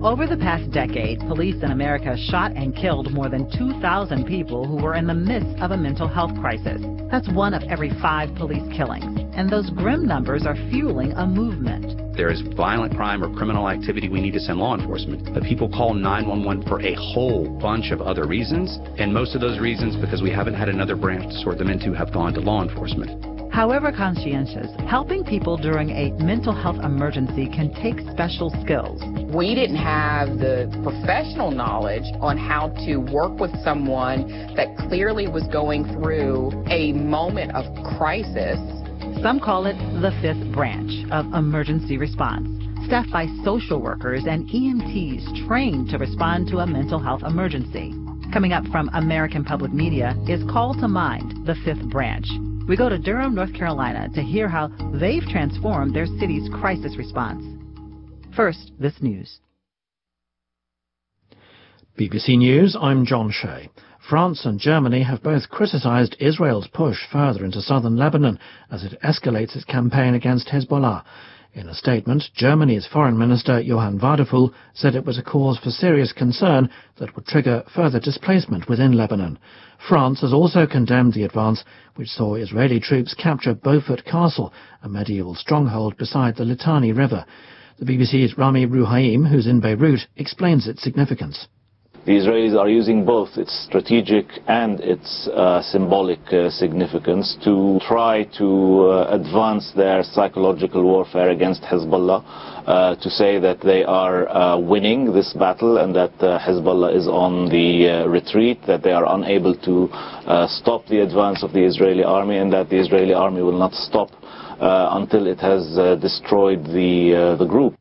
Over the past decade, police in America shot and killed more than 2,000 people who were in the midst of a mental health crisis. That's 1 of every 5 police killings. And those grim numbers are fueling a movement. There is violent crime or criminal activity, we need to send law enforcement. But people call 911 for a whole bunch of other reasons. And most of those reasons, because we haven't had another branch to sort them into, have gone to law enforcement. However conscientious, helping people during a mental health emergency can take special skills. We didn't have the professional knowledge on how to work with someone that clearly was going through a moment of crisis. Some call it the 5th branch of emergency response, staffed by social workers and EMTs trained to respond to a mental health emergency. Coming up from American Public Media is Call to Mind, the 5th branch. We go to Durham, North Carolina to hear how they've transformed their city's crisis response. First, this news. BBC News, I'm John Shea. France and Germany have both criticised Israel's push further into southern Lebanon as it escalates its campaign against Hezbollah. In a statement, Germany's Foreign Minister Johann Wadephul said it was a cause for serious concern that would trigger further displacement within Lebanon. France has also condemned the advance, which saw Israeli troops capture Beaufort Castle, a medieval stronghold beside the Litani River. The BBC's Rami Rouhaim, who's in Beirut, explains its significance. The Israelis are using both its strategic and its symbolic significance to try to advance their psychological warfare against Hezbollah, to say that they are winning this battle and that Hezbollah is on the retreat, that they are unable to stop the advance of the Israeli army, and that the Israeli army will not stop until it has destroyed the group.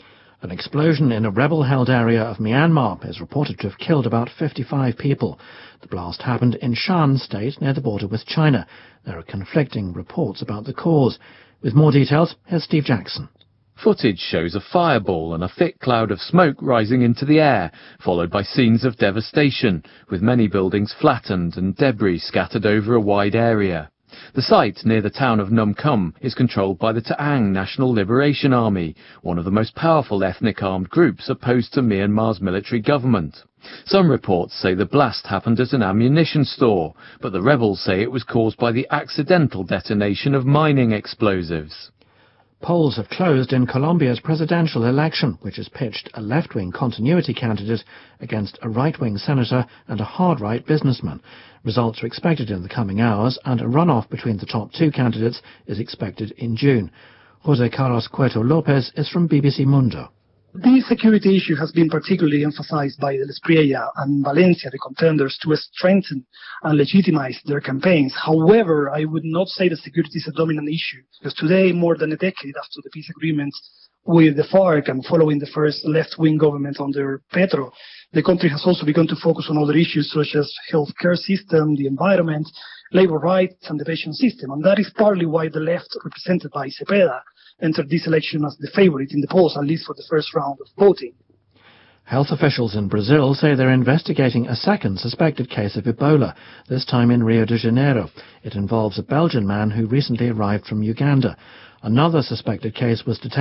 An explosion in a rebel-held area of Myanmar is reported to have killed about 55 people. The blast happened in Shan State near the border with China. There are conflicting reports about the cause. With more details, here's Steve Jackson. Footage shows a fireball and a thick cloud of smoke rising into the air, followed by scenes of devastation, with many buildings flattened and debris scattered over a wide area. The site near the town of Num Kum is controlled by the Ta'ang National Liberation Army, one of the most powerful ethnic armed groups opposed to Myanmar's military government. Some reports say the blast happened at an ammunition store, but the rebels say it was caused by the accidental detonation of mining explosives. Polls have closed in Colombia's presidential election, which has pitched a left-wing continuity candidate against a right-wing senator and a hard-right businessman. Results are expected in the coming hours, and a runoff between the top 2 candidates is expected in June. José Carlos Cueto López is from BBC Mundo. This security issue has been particularly emphasized by the Espriella and Valencia, the contenders, to strengthen and legitimize their campaigns. However, I would not say that security is a dominant issue, because today, more than a decade after the peace agreement with the FARC and following the first left-wing government under Petro, the country has also begun to focus on other issues such as healthcare system, the environment, labor rights, and the pension system. And that is partly why the left, represented by Cepeda, entered this election as the favorite in the polls, at least for the first round of voting. Health officials in Brazil say they're investigating a second suspected case of Ebola, this time in Rio de Janeiro. It involves a Belgian man who recently arrived from Uganda. Another suspected case was detected